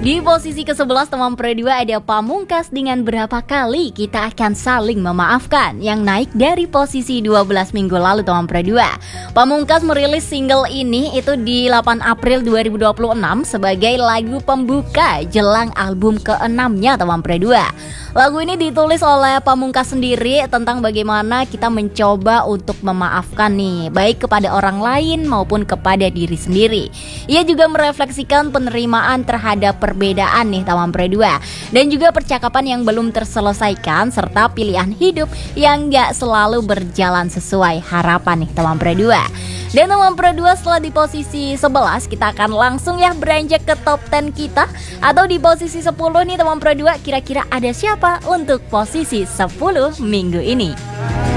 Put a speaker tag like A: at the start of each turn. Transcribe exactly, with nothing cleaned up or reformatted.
A: Di posisi kesebelas teman Pro dua ada Pamungkas dengan Berapa Kali Kita Akan Saling Memaafkan yang naik dari posisi dua belas minggu lalu teman Pro dua. Pamungkas merilis single ini itu di delapan April dua ribu dua puluh enam sebagai lagu pembuka jelang album keenamnya teman Pro dua. Lagu ini ditulis oleh Pamungkas sendiri tentang bagaimana kita mencoba untuk memaafkan nih, baik kepada orang lain maupun kepada diri sendiri. Ia juga merefleksikan penerimaan terhadap perbedaan nih teman Pro dua, dan juga percakapan yang belum terselesaikan serta pilihan hidup yang gak selalu berjalan sesuai harapan nih teman Pro dua. Dan teman Pro dua setelah di posisi sebelas, kita akan langsung ya beranjak ke top sepuluh kita. Atau di posisi sepuluh nih teman Pro dua, kira-kira ada siapa untuk posisi sepuluh minggu ini?